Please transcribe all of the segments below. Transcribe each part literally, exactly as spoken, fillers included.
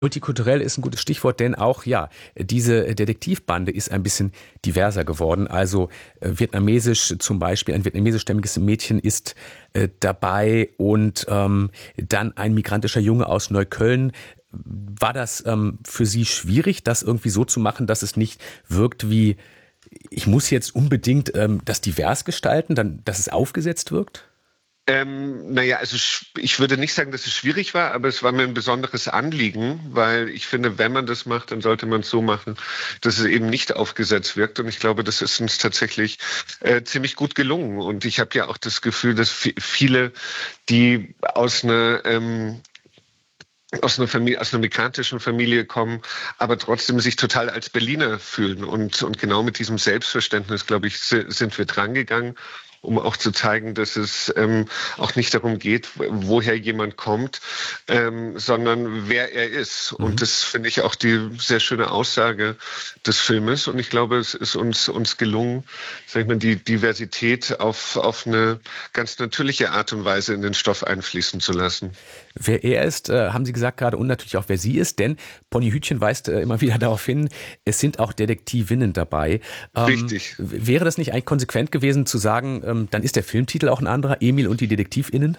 Multikulturell ist ein gutes Stichwort, denn auch, ja, diese Detektivbande ist ein bisschen diverser geworden. Also äh, vietnamesisch zum Beispiel, ein vietnamesischstämmiges Mädchen ist äh, dabei und ähm, dann ein migrantischer Junge aus Neukölln. War das ähm, für Sie schwierig, das irgendwie so zu machen, dass es nicht wirkt wie, ich muss jetzt unbedingt ähm, das divers gestalten, dann, dass es aufgesetzt wirkt? Ähm, naja, also sch- ich würde nicht sagen, dass es schwierig war, aber es war mir ein besonderes Anliegen, weil ich finde, wenn man das macht, dann sollte man es so machen, dass es eben nicht aufgesetzt wirkt. Und ich glaube, das ist uns tatsächlich äh, ziemlich gut gelungen. Und ich habe ja auch das Gefühl, dass vi- viele, die aus einer ähm, aus einer Familie, aus einer migrantischen Familie kommen, aber trotzdem sich total als Berliner fühlen. Und, und genau mit diesem Selbstverständnis, glaube ich, si- sind wir drangegangen, um auch zu zeigen, dass es ähm, auch nicht darum geht, woher jemand kommt, ähm, sondern wer er ist. Und Mhm. das finde ich auch die sehr schöne Aussage des Filmes. Und ich glaube, es ist uns, uns gelungen, sag ich mal, die Diversität auf, auf eine ganz natürliche Art und Weise in den Stoff einfließen zu lassen. Wer er ist, äh, haben Sie gesagt gerade und natürlich auch wer sie ist, denn Pony Hütchen weist äh, immer wieder darauf hin, es sind auch Detektivinnen dabei. Ähm, Richtig. w- wäre das nicht eigentlich konsequent gewesen zu sagen, ähm, dann ist der Filmtitel auch ein anderer, Emil und die Detektivinnen?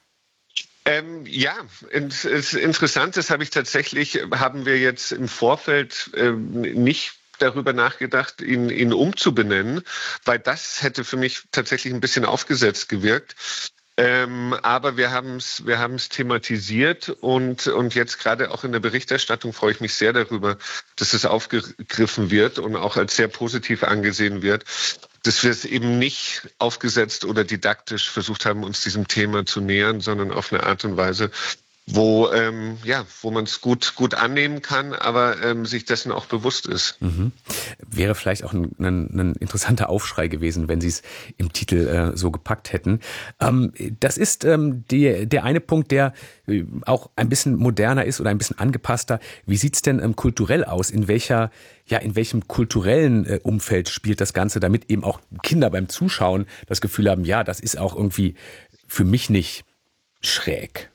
Ähm, ja, es ist interessant, das habe ich tatsächlich, haben wir jetzt im Vorfeld ähm, nicht darüber nachgedacht, ihn, ihn umzubenennen, weil das hätte für mich tatsächlich ein bisschen aufgesetzt gewirkt. Ähm, aber wir haben es wir haben es thematisiert und, und jetzt gerade auch in der Berichterstattung freue ich mich sehr darüber, dass es aufgegriffen wird und auch als sehr positiv angesehen wird, dass wir es eben nicht aufgesetzt oder didaktisch versucht haben, uns diesem Thema zu nähern, sondern auf eine Art und Weise, wo, ähm, ja, wo man es gut, gut annehmen kann, aber ähm, sich dessen auch bewusst ist. Mhm. Wäre vielleicht auch ein, ein, ein interessanter Aufschrei gewesen, wenn Sie es im Titel äh, so gepackt hätten. Ähm, das ist ähm, die, der eine Punkt, der äh, auch ein bisschen moderner ist oder ein bisschen angepasster. Wie sieht's denn ähm, kulturell aus? In welcher, ja, in welchem kulturellen äh, Umfeld spielt das Ganze, damit eben auch Kinder beim Zuschauen das Gefühl haben, ja, das ist auch irgendwie für mich nicht schräg.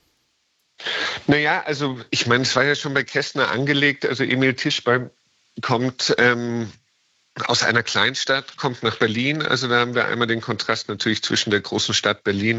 Naja, also ich meine, es war ja schon bei Kästner angelegt. Also Emil Tischbein kommt ähm, aus einer Kleinstadt, kommt nach Berlin. Also da haben wir einmal den Kontrast natürlich zwischen der großen Stadt Berlin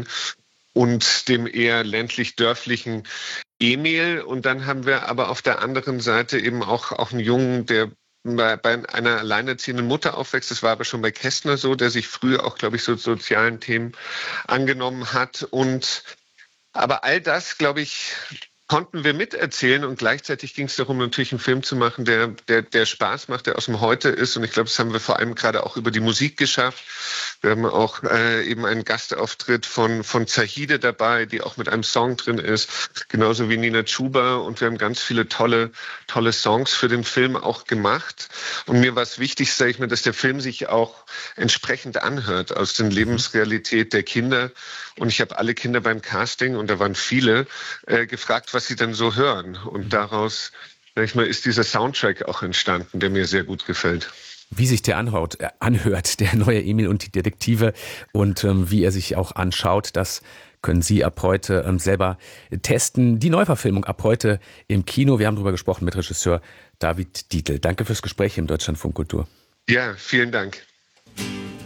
und dem eher ländlich-dörflichen Emil. Und dann haben wir aber auf der anderen Seite eben auch, auch einen Jungen, der bei, bei einer alleinerziehenden Mutter aufwächst. Das war aber schon bei Kästner so, der sich früh auch, glaube ich, so sozialen Themen angenommen hat. Und aber all das, glaube ich, konnten wir miterzählen und gleichzeitig ging es darum, natürlich einen Film zu machen, der, der, der Spaß macht, der aus dem Heute ist. Und ich glaube, das haben wir vor allem gerade auch über die Musik geschafft. Wir haben auch äh, eben einen Gastauftritt von, von Zahide dabei, die auch mit einem Song drin ist, genauso wie Nina Chuba. Und wir haben ganz viele tolle, tolle Songs für den Film auch gemacht. Und mir war es wichtig, sage ich mal, dass der Film sich auch entsprechend anhört aus der Lebensrealität der Kinder. Und ich habe alle Kinder beim Casting, und da waren viele, äh, gefragt, was sie denn so hören. Und daraus, sag ich mal, ist dieser Soundtrack auch entstanden, der mir sehr gut gefällt. Wie sich der anhört, äh, anhört, der neue Emil und die Detektive und ähm, wie er sich auch anschaut, das können Sie ab heute ähm, selber testen. Die Neuverfilmung ab heute im Kino. Wir haben darüber gesprochen mit Regisseur David Dietl. Danke fürs Gespräch im Deutschlandfunk Kultur. Ja, vielen Dank.